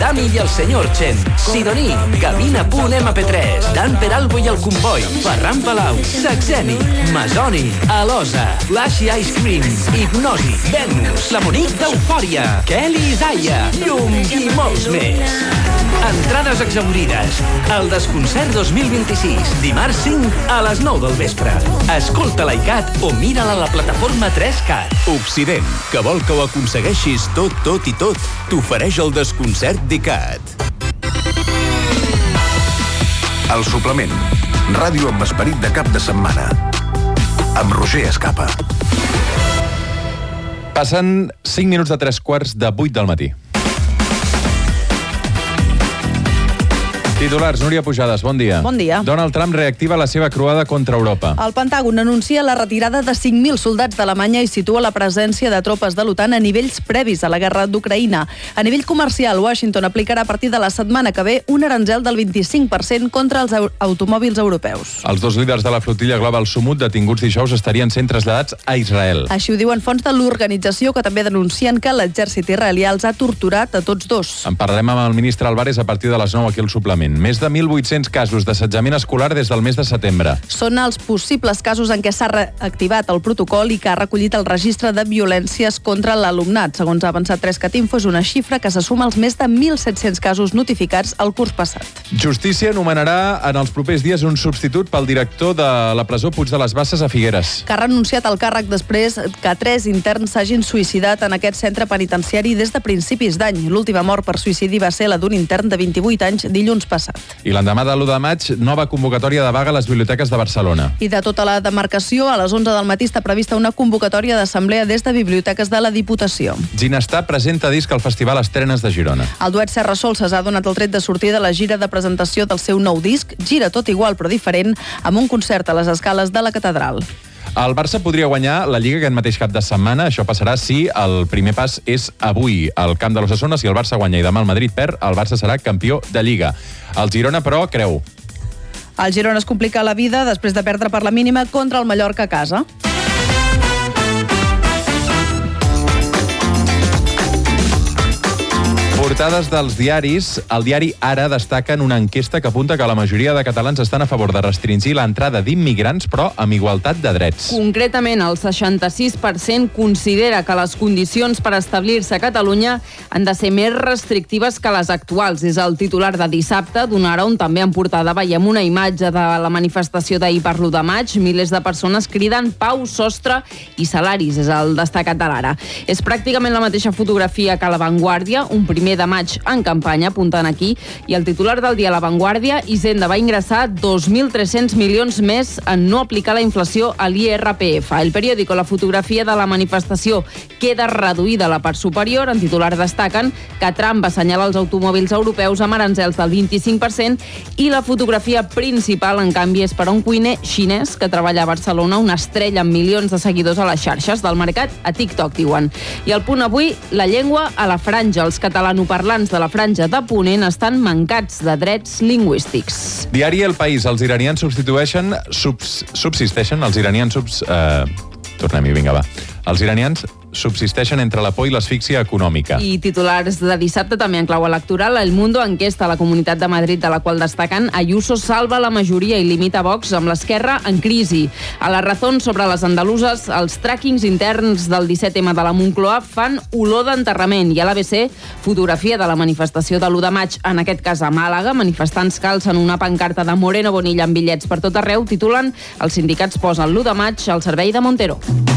Dami i el senyor Chen, Sidoní, Gavina.mp3, Dan Peralbo i el Comboi, Ferran Palau, Saxeni, Masoni, Alosa, Flashy Ice Cream, Hipnosi, Venus, la Monique d'Eufòria, Kelly Isaiah, Llum i molts més. Entrades exaurides. El Desconcert 2026, dimarts 5 a les 9 del vespre. Escolta l'ICAT o mira-la a la plataforma 3CAT. Occident, que vol que ho aconsegueixis tot, tot i tot, t'ofereix el Desconcert d'ICAT. El suplement. Ràdio amb esperit de cap de setmana. Amb Roger Escapa. Passen 5 minuts de 3:15 del matí. Titulars, Núria Pujades, bon dia. Bon dia. Donald Trump reactiva la seva croada contra Europa. El Pentàgon anuncia la retirada de 5.000 soldats d'Alemanya i situa la presència de tropes de l'OTAN a nivells previs a la guerra d'Ucraïna. A nivell comercial, Washington aplicarà a partir de la setmana que ve un aranzel del 25% contra els automòbils europeus. Els dos líders de la flotilla Global Sumut, detinguts dijous, estarien sent traslladats a Israel. Així ho diuen fonts de l'organització, que també denuncien que l'exèrcit israelià els ha torturat a tots dos. En parlarem amb el ministre Álvarez a partir de les 9 aquí al suplement. Més de 1.800 casos d'assetjament escolar des del mes de setembre. Són els possibles casos en què s'ha reactivat el protocol i que ha recollit el registre de violències contra l'alumnat. Segons ha avançat 3CAT-Info, és una xifra que se suma als més de 1.700 casos notificats el curs passat. Justícia nomenarà en els propers dies un substitut pel director de la presó Puig de les Basses a Figueres. Que ha renunciat al càrrec després que 3 interns s'hagin suïcidat en aquest centre penitenciari des de principis d'any. L'última mort per suïcidi va ser la d'un intern de 28 anys dilluns passat. I l'endemà de l'1 de maig, nova convocatòria de vaga a les biblioteques de Barcelona. I de tota la demarcació, a les 11 del matí està prevista una convocatòria d'assemblea des de biblioteques de la Diputació. Ginestar presenta disc al Festival Estrenes de Girona. El duet Serra Sol s'ha donat el tret de sortir de la gira de presentació del seu nou disc, Gira tot igual però diferent, amb un concert a les escales de la Catedral. El Barça podria guanyar la Lliga aquest mateix cap de setmana. Això passarà si el primer pas és avui al camp de l'Osasuna. Si el Barça guanya i demà el Madrid perd, el Barça serà campió de Lliga. El Girona, però, creu. El Girona es complica la vida després de perdre per la mínima contra el Mallorca a casa. Portades dels diaris. El diari Ara destaca en una enquesta que apunta que la majoria de catalans estan a favor de restringir l'entrada d'immigrants, però amb igualtat de drets. Concretament, el 66% considera que les condicions per establir-se a Catalunya han de ser més restrictives que les actuals. És el titular de dissabte, d'una hora on també en portada veiem una imatge de la manifestació d'ahir per l'1 de maig. Milers de persones criden pau, sostre i salaris, és el destacat de l'Ara. És pràcticament la mateixa fotografia que a La Vanguardia, un primer de maig en campanya, apuntant aquí, i el titular del dia La Vanguardia, Hisenda va ingressar 2.300 milions més en no aplicar la inflació a l'IRPF. El periòdico, la fotografia de la manifestació queda reduïda a la part superior. En titular destaquen que Trump va assenyalar els automòbils europeus amb aranzels del 25% i la fotografia principal, en canvi, és per a un cuiner xinès que treballa a Barcelona, una estrella amb milions de seguidors a les xarxes del mercat, a TikTok, diuen. I al Punt Avui, la llengua a la franja. Els catalanoparlants de la franja de Ponent estan mancats de drets lingüístics. Diari El País. Els iranians subsisteixen. Tornem-hi, vinga, va. Els iranians subsisteixen entre la por i l'asfíxia econòmica. I titulars de dissabte també en clau electoral. El Mundo enquesta a la Comunitat de Madrid, de la qual destaquen Ayuso salva la majoria i limita Vox amb l'Esquerra en crisi. A La Razón, sobre les andaluses, els tràquings interns del 17M de la Moncloa fan olor d'enterrament. I a l'ABC, fotografia de la manifestació de l'1 de maig, en aquest cas a Màlaga. Manifestants que alcen una pancarta de Moreno Bonilla amb bitllets per tot arreu. Titulen: els sindicats posen l'1 de maig al servei de Montero.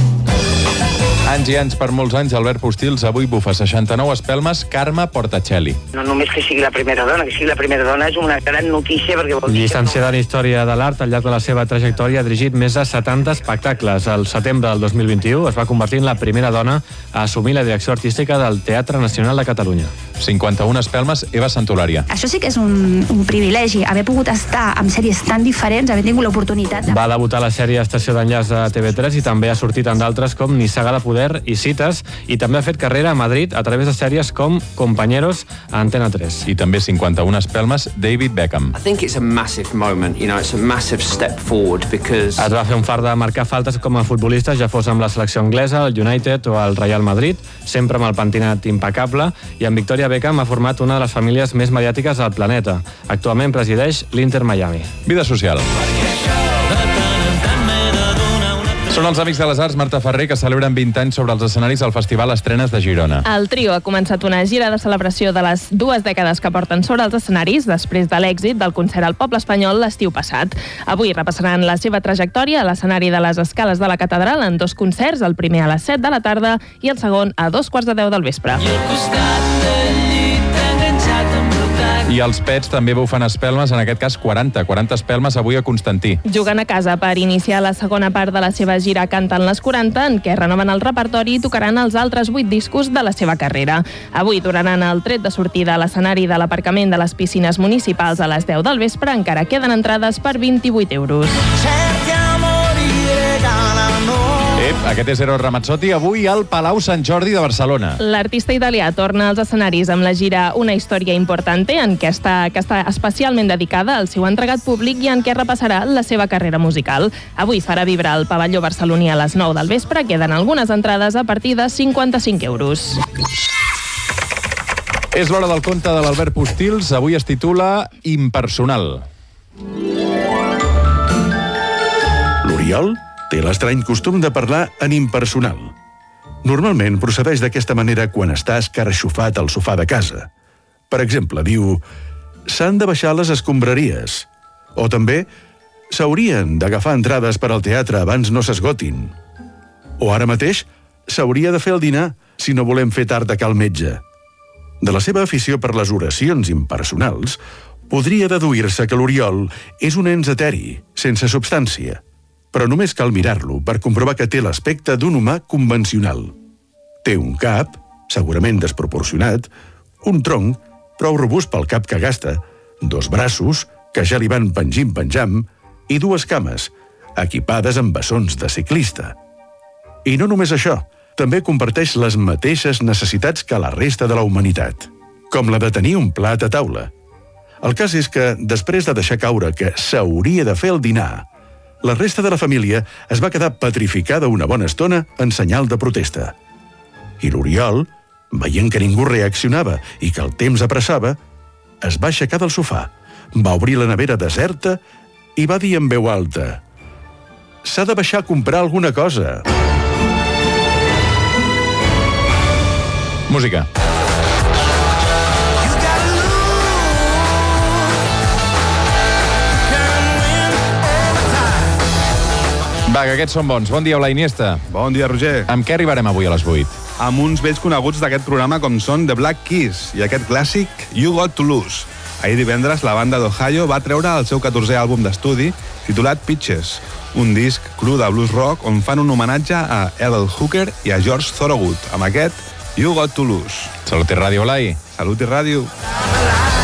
Anys i anys, per molts anys, Albert Postils avui bufa 69 espelmes Carme Portacelli. No només que sigui la primera dona, que sigui la primera dona és una gran notícia perquè vol dir... Llicenciada en Història de l'Art, al llarg de la seva trajectòria ha dirigit més de 70 espectacles. Al setembre del 2021 es va convertir en la primera dona a assumir la direcció artística del Teatre Nacional de Catalunya. 51 espelmes, Eva Santolària. Això sí que és un privilegi, haver pogut estar amb sèries tan diferents, haver tingut l'oportunitat... Va debutar a la sèrie Estació d'enllaç de TV3 i també ha sortit en d'altres com Nissaga de Poder Poder i Cites, i també ha fet carrera a Madrid a través de sèries com Compañeros a Antena 3. I també 51 espelmes David Beckham. I think it's a massive moment, it's a massive step forward because... Es va fer un fart de marcar faltes com a futbolista, ja fos amb la selecció anglesa, el United o el Real Madrid, sempre amb el pentinat impecable, i en Victoria Beckham ha format una de les famílies més mediàtiques del planeta. Actualment presideix l'Inter Miami. Vida social. Són els Amics de les Arts, Marta Ferrer, que celebren 20 anys sobre els escenaris al Festival Estrenes de Girona. El trio ha començat una gira de celebració de les 2 dècades que porten sobre els escenaris després de l'èxit del concert al Poble Espanyol l'estiu passat. Avui repassaran la seva trajectòria a l'escenari de les Escales de la Catedral en 2 concerts, el primer a les 7 de la tarda i el segon a 2:15 del vespre. I els Pets també bufen espelmes, en aquest cas 40 espelmes avui a Constantí. Juguen a casa per iniciar la segona part de la seva gira Canten les 40, en què renoven el repertori i tocaran els altres 8 discos de la seva carrera. Avui duraran el tret de sortida a l'escenari de l'aparcament de les piscines municipals a les 10 del vespre. Encara queden entrades per 28 euros. Aquest és Eros Ramazzotti, avui al Palau Sant Jordi de Barcelona. L'artista italià torna als escenaris amb la gira Una història importante, que està especialment dedicada al seu entregat públic i en què repassarà la seva carrera musical. Avui farà vibrar el pavelló barceloní a les 9 del vespre. Queden algunes entrades a partir de 55 euros. És l'hora del conte de l'Albert Postils. Avui es titula Impersonal. L'Oriol té l'estrany costum de parlar en impersonal. Normalment procedeix d'aquesta manera quan està escarxofat al sofà de casa. Per exemple, diu: s'han de baixar les escombraries. O també, s'haurien d'agafar entrades per al teatre abans no s'esgotin. O ara mateix, s'hauria de fer el dinar si no volem fer tard a cal metge. De la seva afició per les oracions impersonals, podria deduir-se que l'Oriol és un ens eteri, sense substància. Però només cal mirar-lo per comprovar que té l'aspecte d'un humà convencional. Té un cap, segurament desproporcionat, un tronc, prou robust pel cap que gasta, 2 braços, que ja li van penjant, i 2 cames, equipades amb bessons de ciclista. I no només això, també comparteix les mateixes necessitats que la resta de la humanitat, com la de tenir un plat a taula. El cas és que, després de deixar caure que s'hauria de fer el dinar, la resta de la família es va quedar petrificada una bona estona en senyal de protesta. I l'Oriol, veient que ningú reaccionava i que el temps apressava, es va aixecar del sofà, va obrir la nevera deserta i va dir en veu alta: s'ha de baixar a comprar alguna cosa. Música. Va, que aquests són bons. Bon dia, Blai Iniesta. Bon dia, Roger. Amb què arribarem avui a les 8? Amb uns vells coneguts d'aquest programa com són The Black Keys i aquest clàssic You Got to Lose. Ahir divendres la banda d'Ohio va treure el seu 14è àlbum d'estudi titulat Pitches, un disc cru de blues rock on fan un homenatge a L.L. Hooker i a George Thorogood amb aquest You Got to Lose. Salut i ràdio, Blai. Salut i ràdio.